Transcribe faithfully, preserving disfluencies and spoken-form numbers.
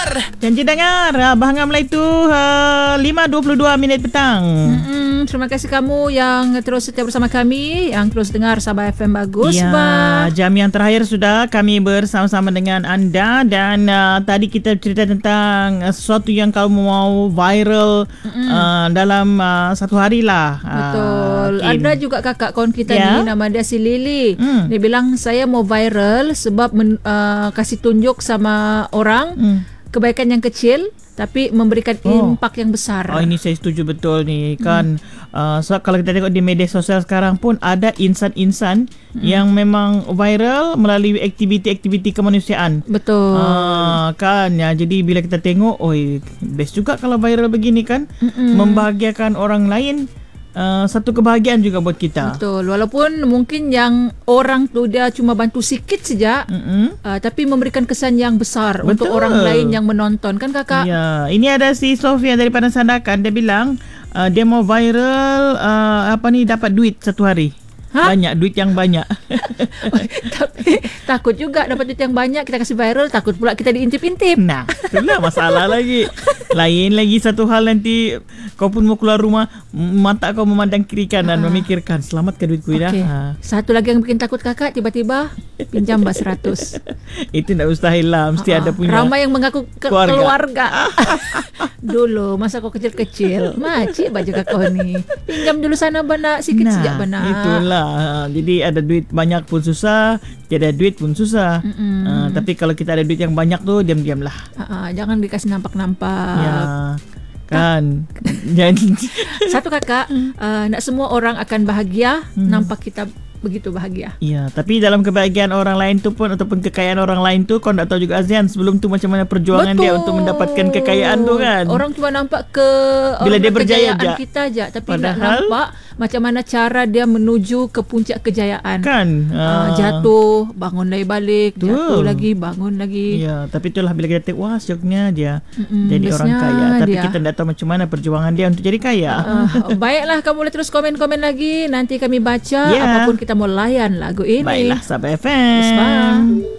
Janji dengar uh, Bahangam Melayu tu uh, lima dua puluh dua minit petang. Mm-mm, terima kasih kamu yang terus setia bersama kami, yang terus dengar Sabah F M Bagus. Ya, bah. jam yang terakhir sudah kami bersama-sama dengan anda. Dan uh, tadi kita cerita tentang uh, sesuatu yang kalau mau viral uh, dalam uh, satu hari lah. Betul. Uh, Ada juga kakak kawan kita Ya. ni, nama dia si Lily. Hmm. Dia bilang saya mau viral sebab men, uh, kasih tunjuk sama orang Hmm. kebaikan yang kecil tapi memberikan Oh. impak yang besar. Oh, ini saya setuju betul ni kan. Hmm. Uh, sebab kalau kita tengok di media sosial sekarang pun ada insan-insan hmm. yang memang viral melalui aktiviti-aktiviti kemanusiaan. Betul. Uh, kan ya, jadi bila kita tengok, oi, best juga kalau viral begini kan. Mm-mm. Membahagiakan orang lain. Uh, satu kebahagiaan juga buat kita. Betul. Walaupun mungkin yang orang tu dia cuma bantu sikit saja, Mm-mm. uh, tapi memberikan kesan yang besar Betul. untuk orang lain yang menonton, kan kakak? Ya, ini ada si Sofia daripada Sandakan. Dia bilang uh, dia mau viral uh, apa ni, dapat duit satu hari. Ha? Banyak, duit yang banyak. Tapi takut juga dapat duit yang banyak, kita kasih viral, takut pula kita diintip-intip. Nah, itulah masalah lagi. Lain lagi satu hal, nanti kau pun mau keluar rumah, mata kau memandang kiri kanan, Ah. memikirkan selamat ke duit ku dah. Okey. Ha. Satu lagi yang bikin takut kakak, tiba-tiba pinjam bah seratus. Itu tak mustahil lah, mesti Ah, ada punya. ramai yang mengaku ke- keluarga. keluarga. Dulu masa kau kecil-kecil, makcik baju kau ni. Pinjam dulu sana bana, sikit Nah, sejak bana. itulah. Ha, jadi ada duit banyak pun susah, tiada duit pun susah. Ha, tapi kalau kita ada duit yang banyak tu, diam-diam lah. Ah, ah, jangan dikasih nampak-nampak. Ya, kan. Jadi Satu kakak, uh, nak semua orang akan bahagia Hmm. nampak kita begitu bahagia. ya, tapi dalam kebahagiaan orang lain tu pun, ataupun kekayaan orang lain tu, kau tak tahu juga Azian sebelum tu macam mana perjuangan Betul. dia untuk mendapatkan kekayaan tu kan. Orang cuma nampak ke Bila orang dia berjaya kejayaan je. kita je, tapi nak Padahal- nampak macam mana cara dia menuju ke puncak kejayaan. Kan. Uh, Ah. jatuh, bangun lagi balik, Betul. jatuh lagi, bangun lagi. Ya, tapi itulah bila kita tengok, wah syoknya dia Mm-mm, jadi orang bestnya kaya. Tapi dia. kita tak tahu macam mana perjuangan dia untuk jadi kaya. Uh, baiklah, kamu boleh terus komen-komen lagi. Nanti kami baca Yeah. apapun kita mau layan lagu ini. Baiklah, Sabah F M. Bye.